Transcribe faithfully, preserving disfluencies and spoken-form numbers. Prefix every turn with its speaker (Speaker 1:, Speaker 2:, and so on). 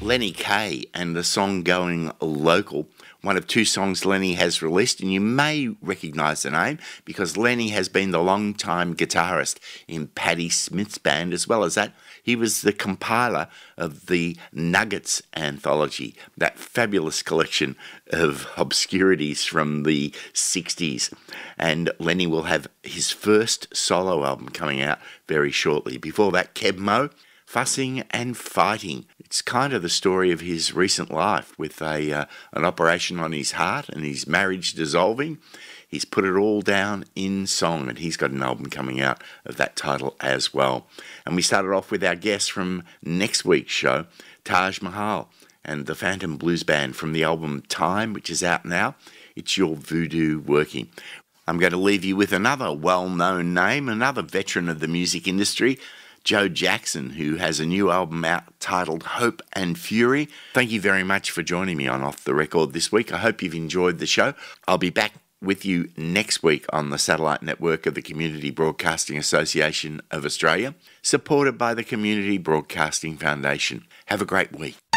Speaker 1: Lenny Kaye and the song Going Local, one of two songs Lenny has released, and you may recognise the name because Lenny has been the long-time guitarist in Patti Smith's band. As well as that, he was the compiler of the Nuggets anthology, that fabulous collection of obscurities from the sixties. And Lenny will have his first solo album coming out very shortly. Before that, Keb Mo, Fussing and Fighting. It's kind of the story of his recent life with a uh, an operation on his heart and his marriage dissolving. He's put it all down in song, and he's got an album coming out of that title as well. And we started off with our guest from next week's show, Taj Mahal and the Phantom Blues Band from the album Time, which is out now. It's Your Voodoo Working. I'm going to leave you with another well-known name, another veteran of the music industry, Joe Jackson, who has a new album out titled Hope and Fury. Thank you very much for joining me on Off the Record this week. I hope you've enjoyed the show. I'll be back with you next week on the satellite network of the Community Broadcasting Association of Australia, supported by the Community Broadcasting Foundation. Have a great week.